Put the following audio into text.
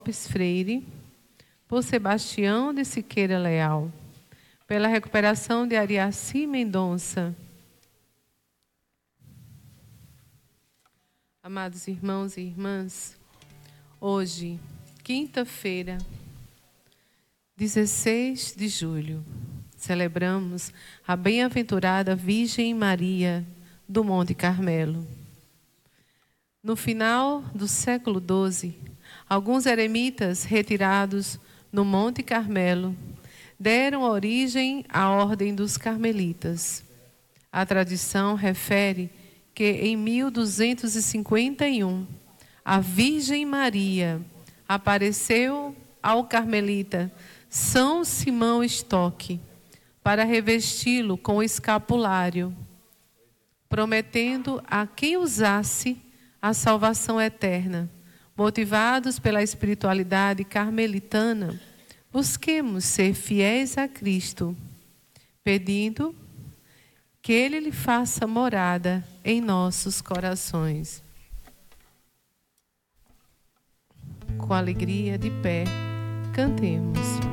Lopes Freire, por Sebastião de Siqueira Leal, pela recuperação de Ariaci Mendonça. Amados irmãos e irmãs, hoje, quinta-feira, 16 de julho, celebramos a bem-aventurada Virgem Maria do Monte Carmelo. No final do século XII, alguns eremitas retirados no Monte Carmelo deram origem à Ordem dos Carmelitas. A tradição refere que em 1251, a Virgem Maria apareceu ao carmelita São Simão Stock para revesti-lo com o escapulário, prometendo a quem usasse a salvação eterna. Motivados pela espiritualidade carmelitana, busquemos ser fiéis a Cristo, pedindo que Ele lhe faça morada em nossos corações. Com alegria de pé, cantemos.